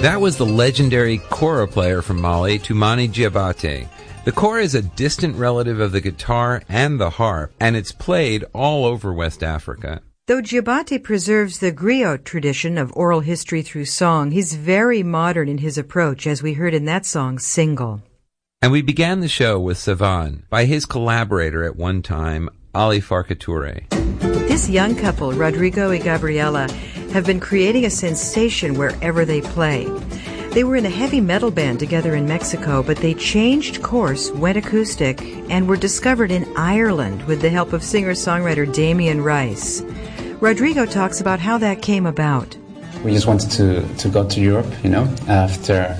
That was the legendary kora player from Mali, Toumani Diabaté. The kora is a distant relative of the guitar and the harp, and it's played all over West Africa. Though Diabaté preserves the griot tradition of oral history through song, he's very modern in his approach, as we heard in that song, Single. And we began the show with Savan, by his collaborator at one time, Ali Farka Touré. This young couple, Rodrigo and Gabriela, have been creating a sensation wherever they play. They were in a heavy metal band together in Mexico, but they changed course, went acoustic, and were discovered in Ireland with the help of singer-songwriter Damien Rice. Rodrigo talks about how that came about. We just wanted to go to Europe, after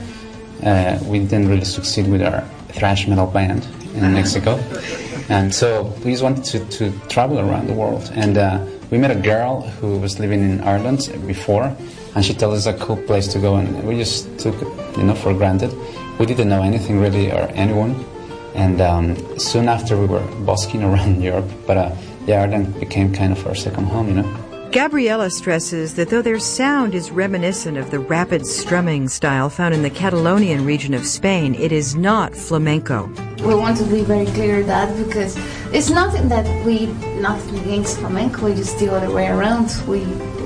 we didn't really succeed with our thrash metal band in Mexico. And so we just wanted to travel around the world. And we met a girl who was living in Ireland before, and she told us a cool place to go, and we just took it, for granted. We didn't know anything really or anyone. And soon after we were busking around Europe, but Ireland became kind of our second home, Gabriela stresses that though their sound is reminiscent of the rapid strumming style found in the Catalonian region of Spain, it is not flamenco. We want to be very clear that because it's nothing nothing against flamenco, it's just the other way around. We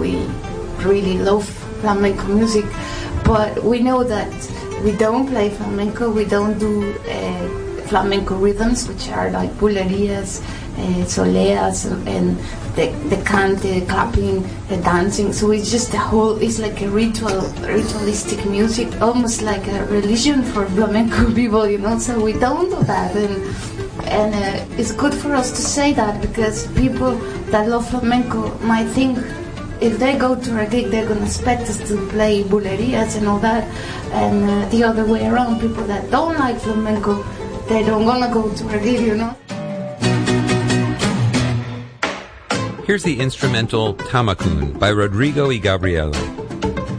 really love flamenco music, but we know that we don't play flamenco, we don't do flamenco rhythms, which are like bulerías, soleas, and the cante, the clapping, the dancing. So it's just it's like a ritualistic music, almost like a religion for flamenco people, so we don't do that. And it's good for us to say that, because people that love flamenco might think if they go to a gig, they're going to expect us to play bulerías and all that. And the other way around, people that don't like flamenco, they don't going to go to a gig, Here's the instrumental Tamakun by Rodrigo y Gabriela.